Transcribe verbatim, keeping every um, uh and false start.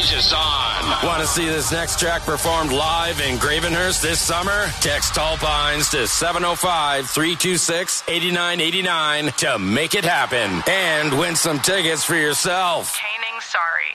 Garage is on. Want to see this next track performed live in Gravenhurst this summer? Text Tall Pines to seven oh five, three two six, eight nine eight nine to make it happen and win some tickets for yourself. Caning sorry.